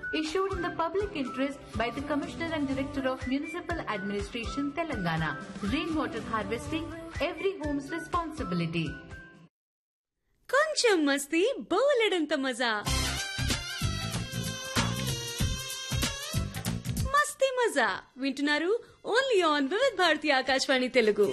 issued in the public interest by the Commissioner and Director of Municipal Administration, Telangana. Rainwater harvesting, every home's responsibility. కొంచెం మస్తీ బోలెడంత మజా. మస్తీ మజా వింటున్నారు only on వివిధ భారతి ఆకాశవాణి తెలుగు.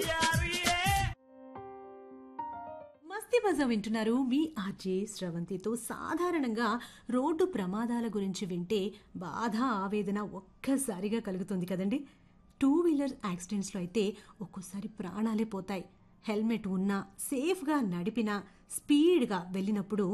మస్తీ మజా వింటున్నారు మీ ఆర్జే శ్రవంతితో. సాధారణంగా రోడ్డు ప్రమాదాల గురించి వింటే బాధ ఆవేదన ఒక్కసారిగా కలుగుతుంది కదండి. 2-వీలర్ యాక్సిడెంట్స్లో అయితే ఒక్కోసారి ప్రాణాలే పోతాయి. హెల్మెట్ ఉన్నా, సేఫ్గా నడిపినా, స్పీడ్గా వెళ్ళినప్పుడు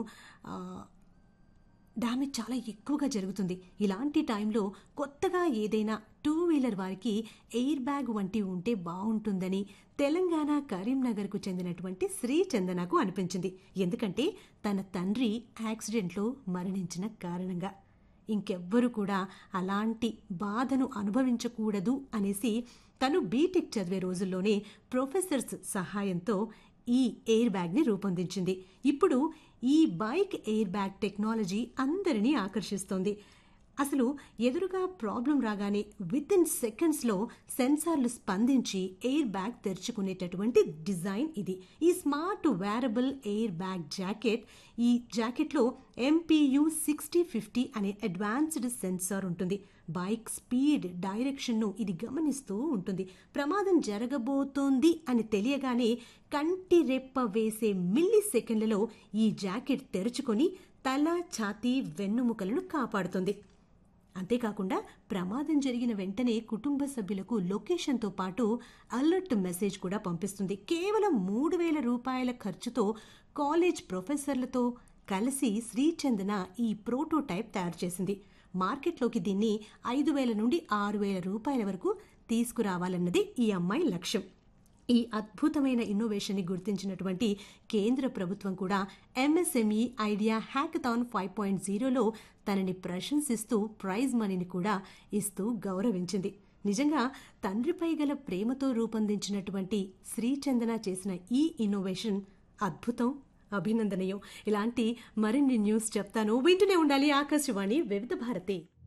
డ్యామేజ్ చాలా ఎక్కువగా జరుగుతుంది. ఇలాంటి టైంలో కొత్తగా ఏదైనా 2-వీలర్ వారికి ఎయిర్ బ్యాగ్ వంటి ఉంటే బాగుంటుందని తెలంగాణ కరీంనగర్కు చెందినటువంటి శ్రీచందనకు అనిపించింది. ఎందుకంటే తన తండ్రి యాక్సిడెంట్లో మరణించిన కారణంగా ఇంకెవ్వరూ కూడా అలాంటి బాధను అనుభవించకూడదు అనేసి తను బీటెక్ చదివే రోజుల్లోనే ప్రొఫెసర్స్ సహాయంతో ఈ ఎయిర్ బ్యాగ్ని రూపొందించింది. ఇప్పుడు ఈ బైక్ ఎయిర్ బ్యాగ్ టెక్నాలజీ అందరినీ ఆకర్షిస్తోంది. అసలు ఎదురుగా ప్రాబ్లం రాగానే విత్ ఇన్ సెకండ్స్లో సెన్సార్లు స్పందించి ఎయిర్ బ్యాగ్ తెరుచుకునేటటువంటి డిజైన్ ఇది. ఈ smart wearable air bag jacket, ఈ జాకెట్లో MPU 6050 అనే అడ్వాన్స్డ్ సెన్సార్ ఉంటుంది. బైక్ స్పీడ్, డైరెక్షన్ను ఇది గమనిస్తూ ఉంటుంది. ప్రమాదం జరగబోతోంది అని తెలియగానే కంటి రెప్ప వేసే మిల్లీ సెకండ్లలో ఈ జాకెట్ తెరుచుకొని తల, ఛాతీ, వెన్నుముకలను కాపాడుతుంది. అంతేకాకుండా ప్రమాదం జరిగిన వెంటనే కుటుంబ సభ్యులకు లొకేషన్తో పాటు అలర్ట్ మెసేజ్ కూడా పంపిస్తుంది. కేవలం 3,000 రూపాయల ఖర్చుతో కాలేజ్ ప్రొఫెసర్లతో కలిసి శ్రీచందన ఈ ప్రోటోటైప్ తయారు చేసింది. మార్కెట్లోకి దీన్ని 5,000 నుండి 6,000 రూపాయల వరకు తీసుకురావాలన్నది ఈ అమ్మాయి లక్ష్యం. ఈ అద్భుతమైన ఇన్నోవేషన్ని గుర్తించినటువంటి కేంద్ర ప్రభుత్వం కూడా MSME ఐడియా హ్యాకథాన్ 5.0లో తనని ప్రశంసిస్తూ ప్రైజ్ మనీని కూడా ఇస్తూ గౌరవించింది. నిజంగా తండ్రిపై గల ప్రేమతో రూపొందించినటువంటి శ్రీచందన చేసిన ఈ ఇన్నోవేషన్ అద్భుతం, అభినందనీయం. ఇలాంటి మరిన్ని న్యూస్ చెప్తాను. వింటూనే ఉండాలి ఆకాశవాణి వివిధ భారతి.